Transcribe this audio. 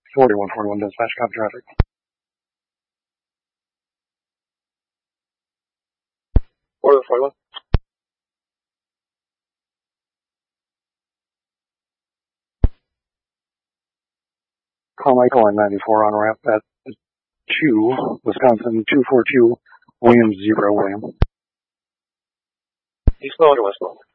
4141 dispatch, copy traffic. Order 41. Carmichael and 94 on ramp at 2, Wisconsin 242, Williams 0, William. East Loader, West Loader.